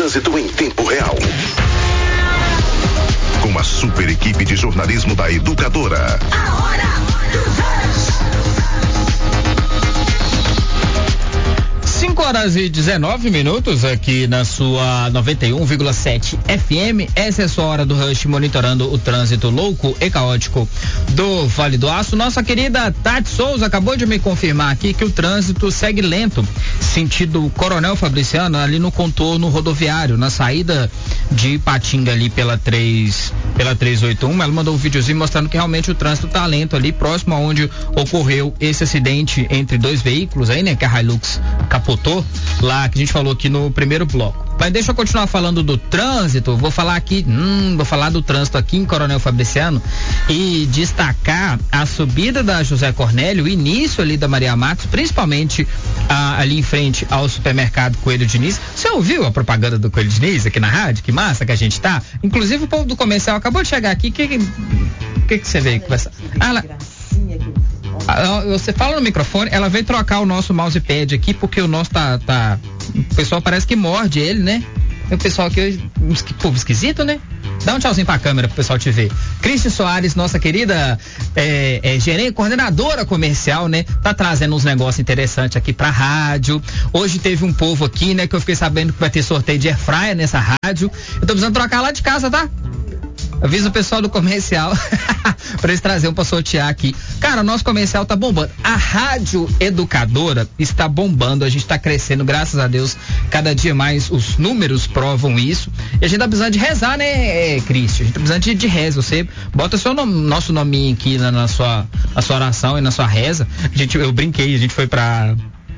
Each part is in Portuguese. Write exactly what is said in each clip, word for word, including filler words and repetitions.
trânsito em tempo real. Com a super equipe de jornalismo da Educadora. A hora do rush. cinco horas e dezenove minutos aqui na sua noventa e um vírgula sete F M. Essa é a sua hora do rush, monitorando o trânsito louco e caótico do Vale do Aço. Nossa querida Tati Souza acabou de me confirmar aqui que o trânsito segue lento, sentido Coronel Fabriciano, ali no contorno rodoviário, na saída de Ipatinga ali pela três, pela trezentos e oitenta e um. Ela mandou um videozinho mostrando que realmente o trânsito tá lento ali, próximo aonde ocorreu esse acidente entre dois veículos aí, né, que a Hilux capotou lá, que a gente falou aqui no primeiro bloco. Mas deixa eu continuar falando do trânsito. Vou falar aqui, hum, vou falar do trânsito aqui em Coronel Fabriciano e destacar a subida da José Cornélio, o início ali da Maria Matos, principalmente ah, ali em frente ao supermercado Coelho Diniz. Você ouviu a propaganda do Coelho Diniz aqui na rádio? Que massa que a gente tá. Inclusive o povo do comercial acabou de chegar aqui. O que, que que você veio conversar? Ah, ela... Você fala no microfone, ela veio trocar o nosso mousepad aqui, porque o nosso tá, tá... O pessoal parece que morde ele, né? O pessoal aqui, que povo esquisito, né? Dá um tchauzinho pra câmera pro pessoal te ver. Cristi Soares, nossa querida é, é, gerente, coordenadora comercial, né? Tá trazendo uns negócios interessantes aqui pra rádio. Hoje teve um povo aqui, né? Que eu fiquei sabendo que vai ter sorteio de airfryer nessa rádio. Eu tô precisando trocar lá de casa, tá? Avisa o pessoal do comercial para eles trazerem um pra sortear aqui. Cara, o nosso comercial tá bombando. A Rádio Educadora está bombando. A gente tá crescendo, graças a Deus. Cada dia mais os números provam isso. E a gente tá precisando de rezar, né, Cristi? A gente tá precisando de, de reza. Você bota seu nome, nosso nominho aqui na, na, sua, na sua oração e na sua reza. A gente, eu brinquei, a gente foi pra...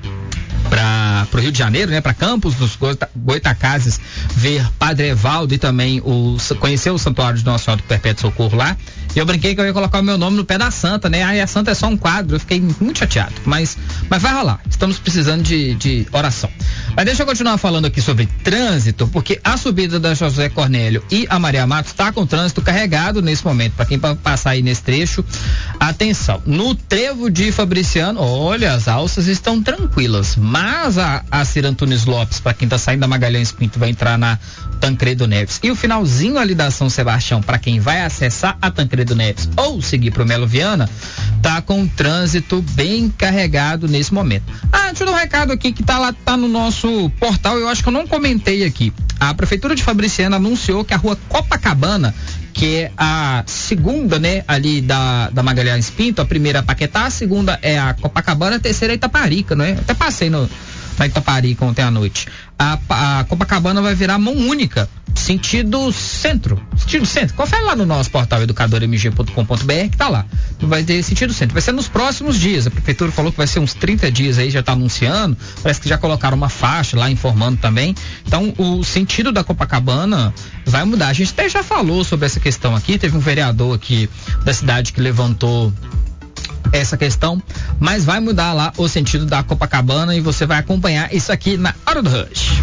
para pro Rio de Janeiro, né, para Campos dos Goitacazes, ver Padre Evaldo e também o, conhecer o Santuário de Nossa Senhora do Perpétuo Socorro lá. E eu brinquei que eu ia colocar o meu nome no pé da Santa, né? Aí a Santa é só um quadro, eu fiquei muito chateado, mas, mas vai rolar, estamos precisando de, de oração. Mas deixa eu continuar falando aqui sobre trânsito, porque a subida da José Cornélio e a Maria Matos está com o trânsito carregado nesse momento, para quem passar aí nesse trecho, atenção, no trevo de Fabriciano, olha, as alças estão tranquilas, mas a, a Cira Antunes Lopes, para quem tá saindo da Magalhães Pinto, vai entrar na Tancredo Neves, e o finalzinho ali da São Sebastião, para quem vai acessar a Tancredo Neves ou seguir pro Melo Viana, tá com o trânsito bem carregado nesse momento. Ah, deixa eu dar um recado aqui que tá lá, tá no nosso portal, eu acho que eu não comentei aqui. A Prefeitura de Fabriciano anunciou que a rua Copacabana, que é a segunda, né, ali da, da Magalhães Pinto, a primeira é Paquetá, a segunda é a Copacabana, a terceira é Itaparica, não é? Até passei no, na Itaparica ontem à noite. A, a Copacabana vai virar mão única, sentido centro, sentido centro. Confere lá no nosso portal educador m g ponto com ponto b r que tá lá. Vai ter sentido centro. Vai ser nos próximos dias. A prefeitura falou que vai ser uns trinta dias aí, já tá anunciando. Parece que já colocaram uma faixa lá informando também. Então, o sentido da Copacabana vai mudar. A gente até já falou sobre essa questão aqui. Teve um vereador aqui da cidade que levantou essa questão, mas vai mudar lá o sentido da Copacabana e você vai acompanhar isso aqui na Hora do Rush.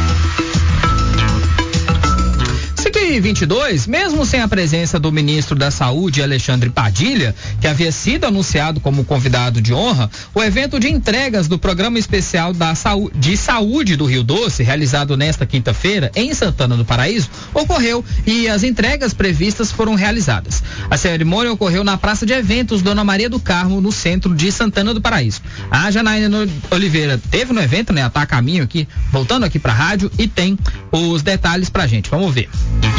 cinco e vinte e dois, mesmo sem a presença do ministro da Saúde, Alexandre Padilha, que havia sido anunciado como convidado de honra, o evento de entregas do Programa Especial da Saúde, de Saúde do Rio Doce, realizado nesta quinta-feira em Santana do Paraíso, ocorreu e as entregas previstas foram realizadas. A cerimônia ocorreu na Praça de Eventos Dona Maria do Carmo, no centro de Santana do Paraíso. A Janaína Oliveira teve no evento, né? Tá a caminho aqui, voltando aqui pra rádio, e tem os detalhes pra gente. Vamos ver.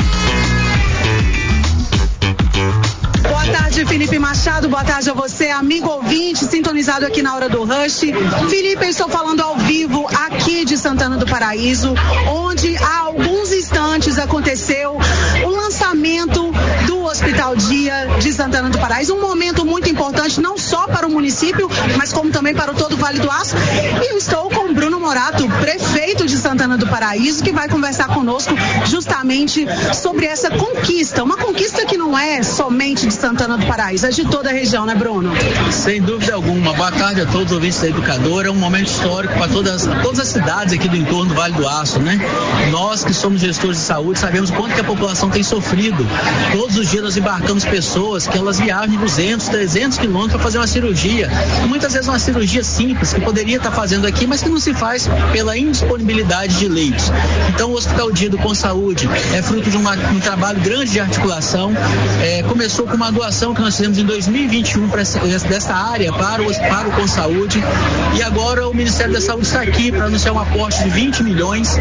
Boa tarde, Felipe Machado. Boa tarde a você, amigo ouvinte, sintonizado aqui na Hora do Rush. Felipe, eu estou falando ao vivo aqui de Santana do Paraíso, onde há alguns instantes aconteceu o lançamento do Hospital Dia de Santana do Paraíso. Um momento muito importante, não só para o município, mas como também para o todo o Vale do Aço. E eu estou com o Bruno Morato, prefeito de Santana do Paraíso, que vai conversar conosco justamente sobre essa conquista. Uma conquista que não é somente de Santana do Paraíso, é de toda a região, né, Bruno? Sem dúvida alguma. Boa tarde a todos os ouvintes da Educadora. É um momento histórico para todas, todas as cidades aqui do entorno do Vale do Aço, né? Nós que somos gestores de saúde sabemos o quanto que a população tem sofrido. Todos os dias nós embarcamos pessoas que elas viajam duzentos, trezentos quilômetros para fazer uma cirurgia. Muitas vezes uma cirurgia simples que poderia estar fazendo aqui, mas que não se faz pela indisponibilidade disponibilidade de leitos. Então o Hospital Dia do Consaúde é fruto de uma, um trabalho grande de articulação. É, começou com uma doação que nós fizemos em dois mil e vinte e um para dessa área para o, para o Consaúde, e agora o Ministério da Saúde está aqui para anunciar um aporte de vinte milhões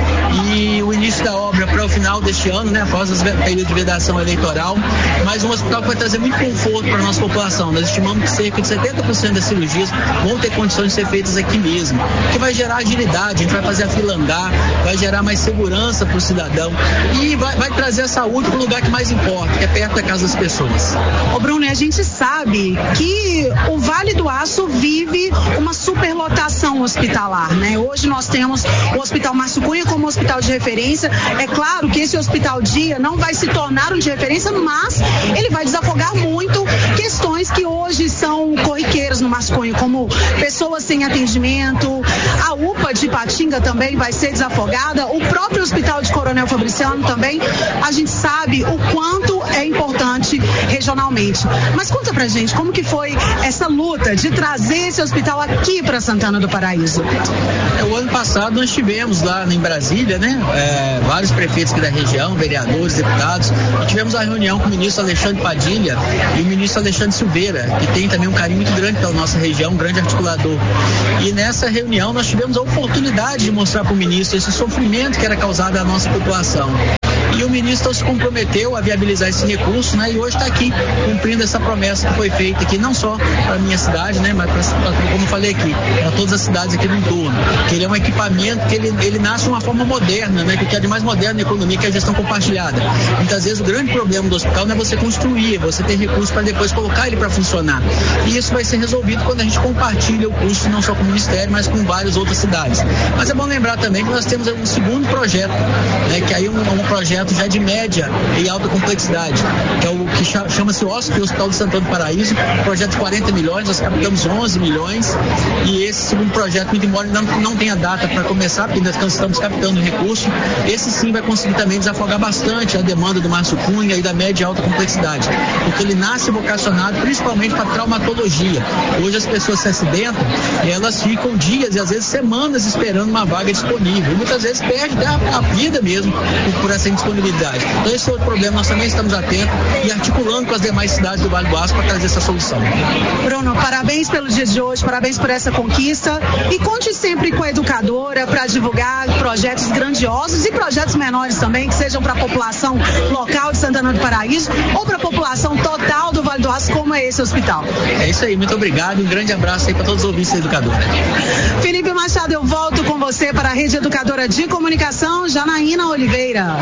e o início da obra para o final deste ano, né, após o período de vedação eleitoral, mas um hospital que vai trazer muito conforto para a nossa população. Nós estimamos que cerca de setenta por cento das cirurgias vão ter condições de ser feitas aqui mesmo, que vai gerar agilidade, a gente vai fazer a fila andar, vai gerar mais segurança para o cidadão e vai, vai trazer a saúde para o lugar que mais importa, que é perto da casa das pessoas. Ô Bruno, a gente sabe que o Vale do Aço vive uma superlotação hospitalar, né? Hoje nós temos o Hospital Márcio Cunha como hospital de referência. É claro que esse hospital dia não vai se tornar um de referência, mas ele vai desafogar muito questões que hoje são corriqueiras no Márcio Cunha, como pessoas sem atendimento. A U P A de Ipatinga também vai ser desafogada. O próprio Hospital de Coronel Fabriciano também, a gente sabe o quanto é importante regionalmente. Mas conta pra gente, como que foi essa luta de trazer esse hospital aqui para Santana do Paraíso? É, o ano passado nós tivemos lá em Brasília, né, é, vários prefeitos aqui da região, vereadores, deputados, e tivemos uma reunião com o ministro Alexandre Padilha e o ministro Alexandre Silveira, que tem também um carinho muito grande pela nossa região, um grande articulador. E nessa reunião nós tivemos a oportunidade de mostrar para o ministro esse sofrimento que era causado à nossa população. E o ministro se comprometeu a viabilizar esse recurso, né? E hoje está aqui cumprindo essa promessa que foi feita aqui, não só para a minha cidade, né? Mas pra, pra, como eu falei aqui, para todas as cidades aqui do entorno. Que ele é um equipamento que ele, ele nasce de uma forma moderna, né? Que o que é de mais moderno na economia, que é a gestão compartilhada. Muitas vezes o grande problema do hospital não é você construir, é você ter recursos para depois colocar ele para funcionar. E isso vai ser resolvido quando a gente compartilha o custo, não só com o Ministério, mas com várias outras cidades. Mas é bom lembrar também que nós temos um segundo projeto, né? Que aí é um, um projeto já de média e alta complexidade, que é o que chama-se O S P, Hospital de Santana do Paraíso, projeto de quarenta milhões, nós captamos onze milhões, e esse segundo projeto, muito embora não, não tenha data para começar, porque ainda estamos captando recurso, esse sim vai conseguir também desafogar bastante a demanda do Márcio Cunha e da média e alta complexidade, porque ele nasce vocacionado principalmente para traumatologia. Hoje as pessoas se acidentam e elas ficam dias e às vezes semanas esperando uma vaga disponível, e muitas vezes perdem a, a vida mesmo por, por essa indisponibilidade. Então esse é outro problema, nós também estamos atentos e articulando com as demais cidades do Vale do Aço para trazer essa solução. Bruno, parabéns pelo dia de hoje, parabéns por essa conquista e conte sempre com a educadora para divulgar projetos grandiosos e projetos menores também, que sejam para a população local de Santana do Paraíso ou para a população total do Vale do Aço, como é esse hospital. É isso aí, muito obrigado, um grande abraço aí para todos os ouvintes da educadora. Felipe Machado, eu volto com você para a Rede Educadora de Comunicação, Janaína Oliveira.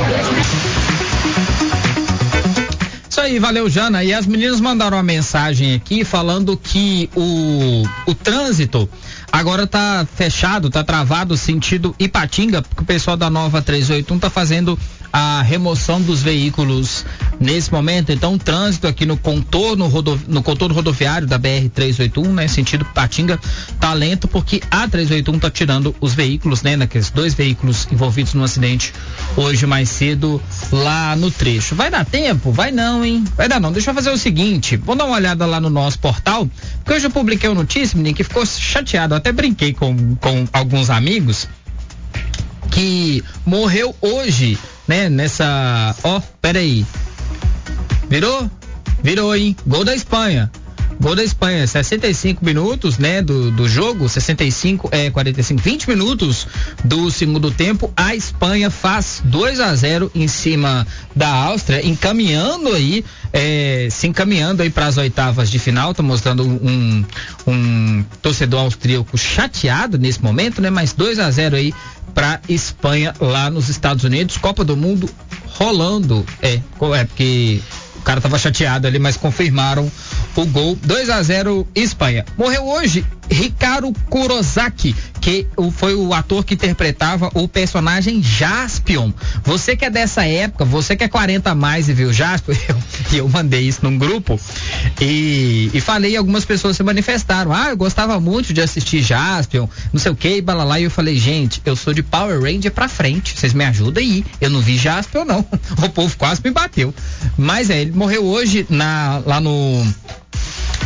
Isso aí, valeu, Jana. E as meninas mandaram uma mensagem aqui falando que o, o trânsito agora tá fechado, tá travado sentido Ipatinga, porque o pessoal da Nova trezentos e oitenta e um tá fazendo a remoção dos veículos nesse momento. Então, o trânsito aqui no contorno, rodo, no contorno rodoviário da B R trezentos e oitenta e um, né, sentido Ipatinga, tá lento porque a trezentos e oitenta e um tá tirando os veículos, né, naqueles dois veículos envolvidos no acidente hoje mais cedo lá no trecho. Vai dar tempo? Vai não, hein? Vai dar não. Deixa eu fazer o seguinte, vou dar uma olhada lá no nosso portal, porque hoje eu publiquei uma notícia, menino, que ficou chateado, eu até brinquei com, com alguns amigos, que morreu hoje, né, nessa, ó, peraí, virou? Virou, hein? Gol da Espanha. Gol da Espanha, sessenta e cinco minutos, né, do, do jogo, sessenta e cinco, é, quarenta e cinco, vinte minutos do segundo tempo, a Espanha faz dois a zero em cima da Áustria, encaminhando aí, é, se encaminhando aí para as oitavas de final. Tá mostrando um, um torcedor austríaco chateado nesse momento, né, mas dois a zero aí para Espanha lá nos Estados Unidos, Copa do Mundo rolando, é, é porque o cara tava chateado ali, mas confirmaram o gol. dois a zero Espanha. Morreu hoje Ricardo Kurosaki, que foi o ator que interpretava o personagem Jaspion. Você que é dessa época, você que é quarenta a mais e viu Jaspion, eu, eu mandei isso num grupo e, e falei, algumas pessoas se manifestaram. Ah, eu gostava muito de assistir Jaspion, não sei o que, balalá, e eu falei, gente, eu sou de Power Ranger pra frente, vocês me ajudam aí, eu não vi Jaspion não, o povo quase me bateu. Mas é, ele morreu hoje na, lá no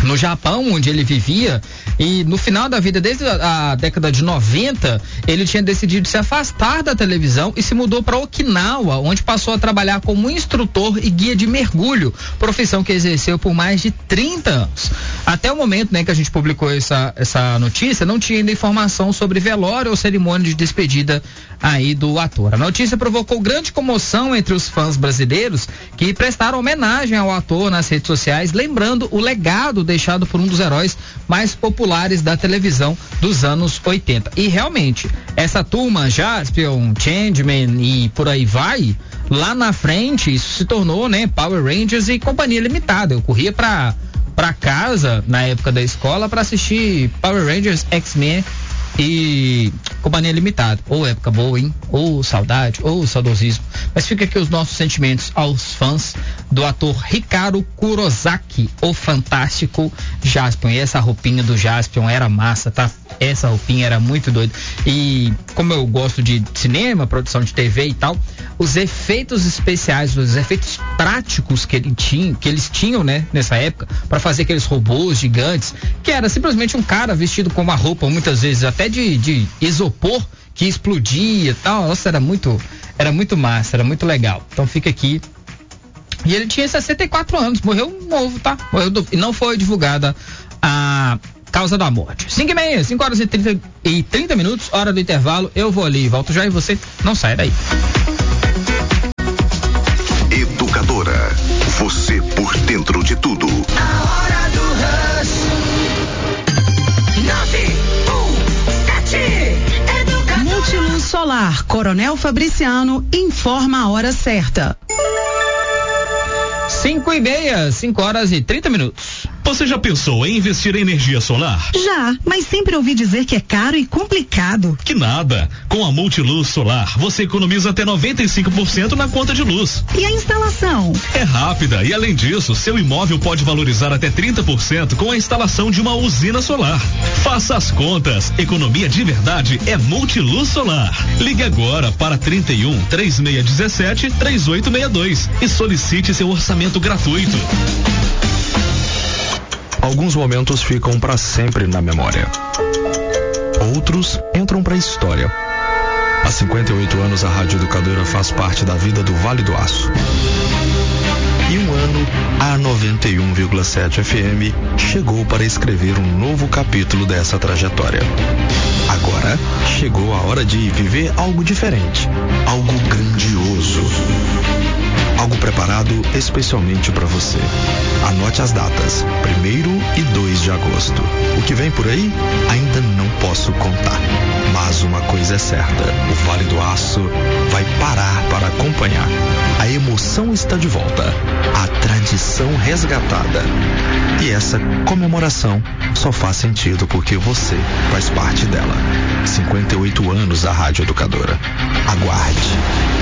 no Japão, onde ele vivia, e no final da vida, desde a, a década de noventa, ele tinha decidido se afastar da televisão e se mudou para Okinawa, onde passou a trabalhar como instrutor e guia de mergulho, profissão que exerceu por mais de trinta anos. Até o momento, né, que a gente publicou essa, essa notícia, não tinha ainda informação sobre velório ou cerimônia de despedida aí do ator. A notícia provocou grande comoção entre os fãs brasileiros que prestaram homenagem ao ator nas redes sociais, lembrando o legado deixado por um dos heróis mais populares da televisão dos anos oitenta. E realmente, essa turma, Jaspion, Changeman e por aí vai, lá na frente isso se tornou, né, Power Rangers e Companhia Limitada. Eu corria pra, pra casa na época da escola para assistir Power Rangers, X-Men e Companhia Limitada. Ou época boa, hein? Ou saudade, ou saudosismo. Mas fica aqui os nossos sentimentos aos fãs do ator Ricardo Kurosaki, o fantástico Jaspion. E essa roupinha do Jaspion era massa, tá? Essa roupinha era muito doida. E como eu gosto de cinema, produção de T V e tal, os efeitos especiais, os efeitos práticos que ele tinha, que eles tinham, né, nessa época, para fazer aqueles robôs gigantes, que era simplesmente um cara vestido com uma roupa, muitas vezes até de, de isopor, que explodia e tal. Nossa, era muito, era muito massa, era muito legal. Então fica aqui. E ele tinha sessenta e quatro anos, morreu novo, tá? Morreu do, e não foi divulgada a causa da morte. cinco e meia, cinco horas e trinta, e trinta minutos, hora do intervalo. Eu vou ali, volto já e você não sai daí. Educadora, você por dentro de tudo. A hora do Rush. nove um sete. Educadora. Multiluz Solar, Coronel Fabriciano, informa a hora certa. cinco e meia, cinco horas e trinta minutos. Você já pensou em investir em energia solar? Já, mas sempre ouvi dizer que é caro e complicado. Que nada. Com a Multiluz Solar, você economiza até noventa e cinco por cento na conta de luz. E a instalação? É rápida e, além disso, seu imóvel pode valorizar até trinta por cento com a instalação de uma usina solar. Faça as contas. Economia de verdade é Multiluz Solar. Ligue agora para trinta e um, três seis um sete, três oito seis dois e solicite seu orçamento gratuito. Alguns momentos ficam para sempre na memória. Outros entram para a história. Há cinquenta e oito anos a Rádio Educadora faz parte da vida do Vale do Aço. E um ano, a noventa e um vírgula sete F M chegou para escrever um novo capítulo dessa trajetória. Agora, chegou a hora de viver algo diferente, algo grandioso. Algo preparado especialmente para você. Anote as datas, primeiro e dois de agosto. O que vem por aí, ainda não posso contar. Mas uma coisa é certa, o Vale do Aço vai parar para acompanhar. A emoção está de volta, a tradição resgatada. E essa comemoração só faz sentido porque você faz parte dela. cinquenta e oito anos da Rádio Educadora. Aguarde.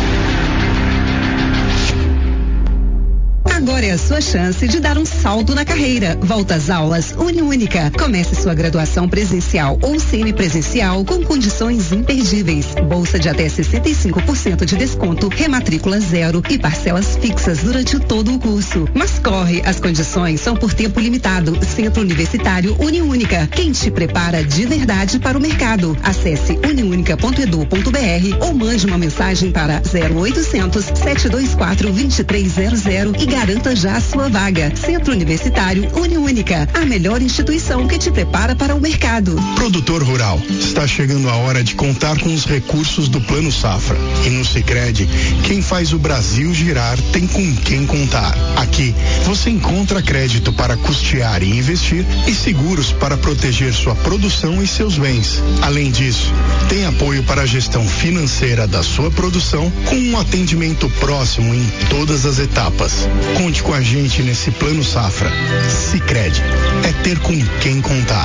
Agora é a sua chance de dar um salto na carreira. Volta às aulas Uniúnica. Comece sua graduação presencial ou semipresencial com condições imperdíveis. Bolsa de até sessenta e cinco por cento de desconto, rematrícula zero e parcelas fixas durante todo o curso. Mas corre, as condições são por tempo limitado. Centro Universitário Uniúnica. Quem te prepara de verdade para o mercado. Acesse uniunica ponto edu ponto br ou mande uma mensagem para zero oitocentos, sete dois quatro, dois três zero zero e garanta já a sua vaga. Centro Universitário Uniúnica, a melhor instituição que te prepara para o mercado. Produtor rural, está chegando a hora de contar com os recursos do Plano Safra. E no Sicredi, quem faz o Brasil girar tem com quem contar. Aqui, você encontra crédito para custear e investir e seguros para proteger sua produção e seus bens. Além disso, tem apoio para a gestão financeira da sua produção com um atendimento próximo em todas as etapas. Conte com a gente nesse Plano Safra. Sicredi é ter com quem contar.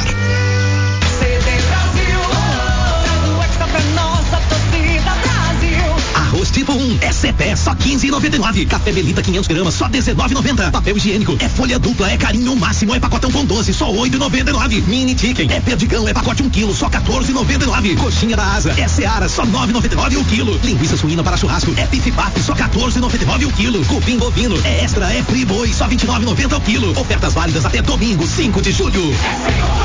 Arroz tipo um, é C P, só quinze reais e noventa e nove. Café Belita quinhentos gramas, só dezenove e noventa. Papel higiênico é folha dupla, é carinho máximo, é pacotão com doze, só oito e noventa e nove. Mini chicken é perdigão, é pacote um quilo, só quatorze e noventa e nove. Coxinha da asa é Seara, só nove e noventa e nove o quilo. Linguiça suína para churrasco é Pif Paf, só quatorze e noventa e nove o quilo. Cupim bovino é Extra, é Free Boi, só vinte e nove e noventa o quilo. Ofertas válidas até domingo, cinco de julho.